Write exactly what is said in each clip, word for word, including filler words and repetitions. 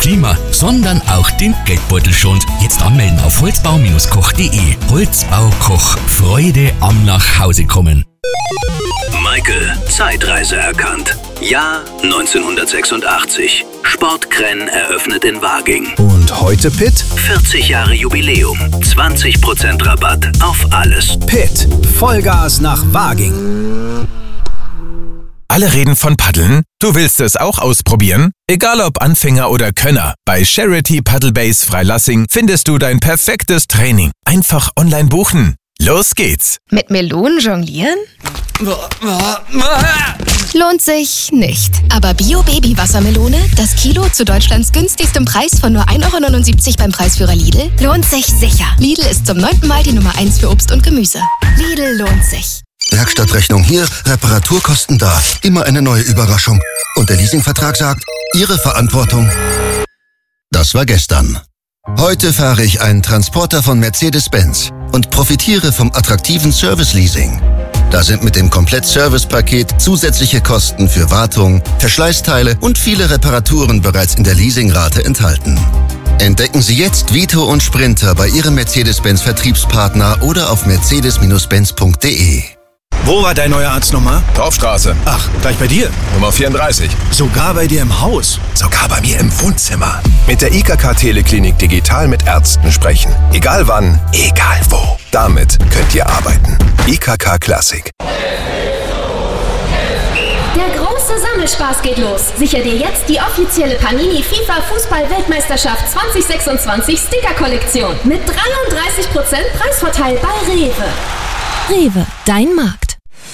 Klima, sondern auch den Geldbeutel schont. Jetzt anmelden auf holzbau Bindestrich koch punkt de. Holzbau Koch. Freude am Nachhausekommen. Michael, Zeitreise erkannt. Jahr neunzehnhundertsechsundachtzig. Sportkrenn eröffnet in Waging. Und heute Pitt? vierzig Jahre Jubiläum. zwanzig Prozent Rabatt auf alles. Pitt. Vollgas nach Waging. Alle reden von Paddeln? Du willst es auch ausprobieren? Egal ob Anfänger oder Könner, bei Charity Paddlebase Freilassing findest du dein perfektes Training. Einfach online buchen. Los geht's! Mit Melonen jonglieren? Lohnt sich nicht. Aber Bio-Baby-Wassermelone, das Kilo zu Deutschlands günstigstem Preis von nur ein Euro neunundsiebzig beim Preisführer Lidl, lohnt sich sicher. Lidl ist zum neunten Mal die Nummer eins für Obst und Gemüse. Lidl lohnt sich. Werkstattrechnung hier, Reparaturkosten da. Immer eine neue Überraschung. Und der Leasingvertrag sagt, Ihre Verantwortung. Das war gestern. Heute fahre ich einen Transporter von Mercedes-Benz und profitiere vom attraktiven Service-Leasing. Da sind mit dem Komplett-Service-Paket zusätzliche Kosten für Wartung, Verschleißteile und viele Reparaturen bereits in der Leasingrate enthalten. Entdecken Sie jetzt Vito und Sprinter bei Ihrem Mercedes-Benz-Vertriebspartner oder auf mercedes Bindestrich benz punkt de. Wo war dein neuer Arzt nochmal? Dorfstraße. Ach, gleich bei dir? Nummer vierunddreißig. Sogar bei dir im Haus? Sogar bei mir im Wohnzimmer. Mit der I K K Teleklinik digital mit Ärzten sprechen. Egal wann, egal wo. Damit könnt ihr arbeiten. I K K Classic. Der große Sammelspaß geht los. Sicher dir jetzt die offizielle Panini FIFA Fußball-Weltmeisterschaft zwanzig sechsundzwanzig Sticker-Kollektion. Mit dreiunddreißig Prozent Preisvorteil bei Rewe. Rewe, dein Markt.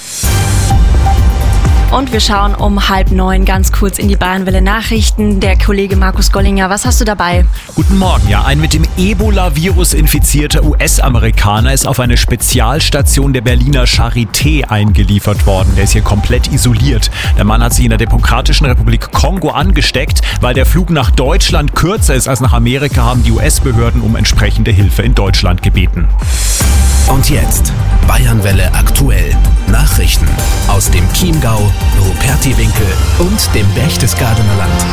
Und wir schauen um halb neun ganz kurz in die Bayernwelle Nachrichten. Der Kollege Markus Gollinger, was hast du dabei? Guten Morgen. Ja, ein mit dem Ebola-Virus infizierter U S-Amerikaner ist auf eine Spezialstation der Berliner Charité eingeliefert worden. Der ist hier komplett isoliert. Der Mann hat sich in der Demokratischen Republik Kongo angesteckt. Weil der Flug nach Deutschland kürzer ist als nach Amerika, haben die U S-Behörden um entsprechende Hilfe in Deutschland gebeten. Und jetzt Bayernwelle aktuell. Nachrichten aus dem Chiemgau, Rupertiwinkel und dem Berchtesgadener Land.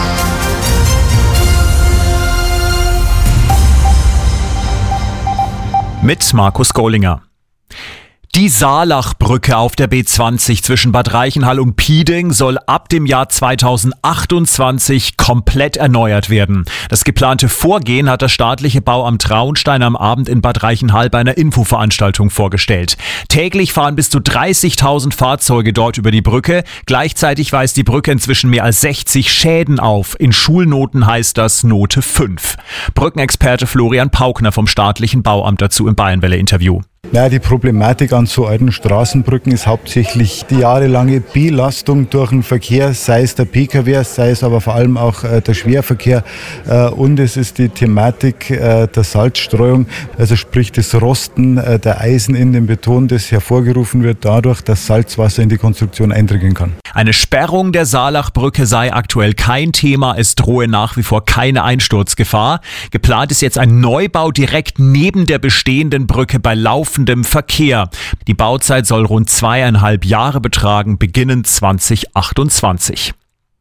Mit Markus Gollinger. Die Saalachbrücke auf der B zwanzig zwischen Bad Reichenhall und Pieding soll ab dem Jahr zweitausendachtundzwanzig komplett erneuert werden. Das geplante Vorgehen hat das staatliche Bauamt Traunstein am Abend in Bad Reichenhall bei einer Infoveranstaltung vorgestellt. Täglich fahren bis zu dreißigtausend Fahrzeuge dort über die Brücke. Gleichzeitig weist die Brücke inzwischen mehr als sechzig Schäden auf. In Schulnoten heißt das Note fünf. Brückenexperte Florian Paukner vom staatlichen Bauamt dazu im Bayernwelle-Interview. Ja, die Problematik an so alten Straßenbrücken ist hauptsächlich die jahrelange Belastung durch den Verkehr, sei es der P K W, sei es aber vor allem auch äh, der Schwerverkehr. Äh, und es ist die Thematik äh, der Salzstreuung, also sprich das Rosten äh, der Eisen in den Beton, das hervorgerufen wird dadurch, dass Salzwasser in die Konstruktion eindringen kann. Eine Sperrung der Saalachbrücke sei aktuell kein Thema, es drohe nach wie vor keine Einsturzgefahr. Geplant ist jetzt ein Neubau direkt neben der bestehenden Brücke bei laufendem Verkehr. Die Bauzeit soll rund zweieinhalb Jahre betragen, beginnend zweitausendachtundzwanzig.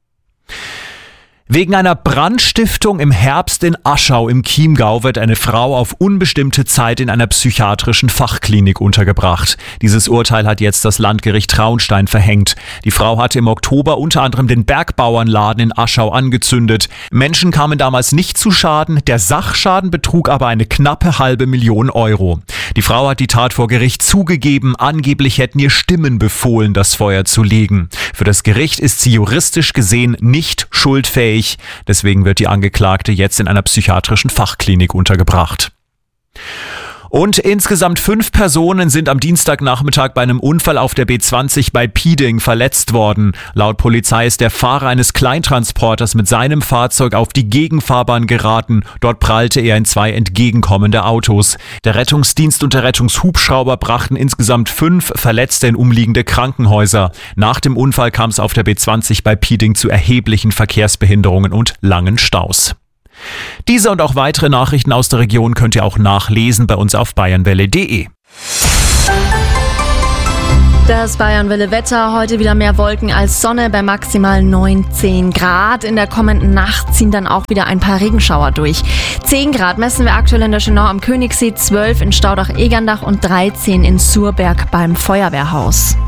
Wegen einer Brandstiftung im Herbst in Aschau im Chiemgau wird eine Frau auf unbestimmte Zeit in einer psychiatrischen Fachklinik untergebracht. Dieses Urteil hat jetzt das Landgericht Traunstein verhängt. Die Frau hatte im Oktober unter anderem den Bergbauernladen in Aschau angezündet. Menschen kamen damals nicht zu Schaden, der Sachschaden betrug aber eine knappe halbe Million Euro. Die Frau hat die Tat vor Gericht zugegeben, angeblich hätten ihr Stimmen befohlen, das Feuer zu legen. Für das Gericht ist sie juristisch gesehen nicht schuldfähig. Deswegen wird die Angeklagte jetzt in einer psychiatrischen Fachklinik untergebracht. Und insgesamt fünf Personen sind am Dienstagnachmittag bei einem Unfall auf der B zwanzig bei Pieding verletzt worden. Laut Polizei ist der Fahrer eines Kleintransporters mit seinem Fahrzeug auf die Gegenfahrbahn geraten. Dort prallte er in zwei entgegenkommende Autos. Der Rettungsdienst und der Rettungshubschrauber brachten insgesamt fünf Verletzte in umliegende Krankenhäuser. Nach dem Unfall kam es auf der B zwanzig bei Pieding zu erheblichen Verkehrsbehinderungen und langen Staus. Diese und auch weitere Nachrichten aus der Region könnt ihr auch nachlesen bei uns auf bayernwelle punkt de. Das Bayernwelle Wetter, heute wieder mehr Wolken als Sonne bei maximal neunzehn Grad. In der kommenden Nacht ziehen dann auch wieder ein paar Regenschauer durch. zehn Grad messen wir aktuell in der Schönau am Königssee, zwölf in Staudach-Egerndach und dreizehn in Surberg beim Feuerwehrhaus.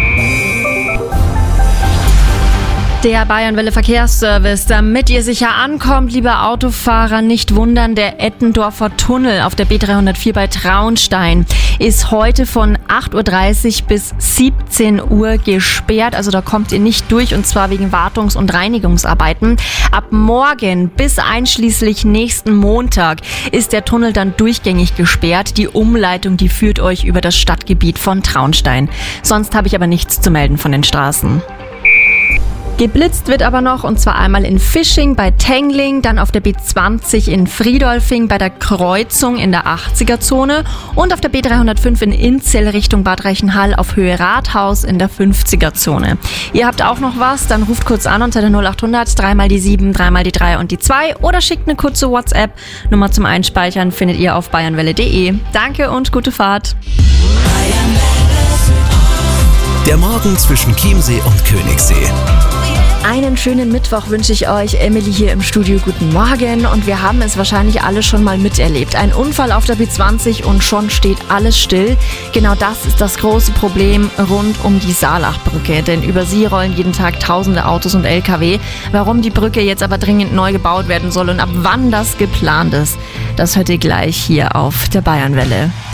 Der Bayernwelle Verkehrsservice, damit ihr sicher ankommt, liebe Autofahrer, nicht wundern, der Ettendorfer Tunnel auf der B dreihundertvier bei Traunstein ist heute von acht Uhr dreißig bis siebzehn Uhr gesperrt, also da kommt ihr nicht durch und zwar wegen Wartungs- und Reinigungsarbeiten. Ab morgen bis einschließlich nächsten Montag ist der Tunnel dann durchgängig gesperrt. Die Umleitung, die führt euch über das Stadtgebiet von Traunstein. Sonst habe ich aber nichts zu melden von den Straßen. Geblitzt wird aber noch, und zwar einmal in Fisching bei Tengling, dann auf der B zwanzig in Friedolfing bei der Kreuzung in der achtziger-Zone und auf der B dreihundertfünf in Inzell Richtung Bad Reichenhall auf Höhe Rathaus in der fünfziger-Zone. Ihr habt auch noch was, dann ruft kurz an unter der null acht hundert, dreimal die sieben, dreimal die drei und die zwei oder schickt eine kurze WhatsApp. Nummer zum Einspeichern findet ihr auf bayernwelle punkt de. Danke und gute Fahrt. Der Morgen zwischen Chiemsee und Königssee. Einen schönen Mittwoch wünsche ich euch. Emily hier im Studio. Guten Morgen. Und wir haben es wahrscheinlich alle schon mal miterlebt. Ein Unfall auf der B zwanzig und schon steht alles still. Genau das ist das große Problem rund um die Saalachbrücke. Denn über sie rollen jeden Tag tausende Autos und L K W. Warum die Brücke jetzt aber dringend neu gebaut werden soll und ab wann das geplant ist, das hört ihr gleich hier auf der Bayernwelle.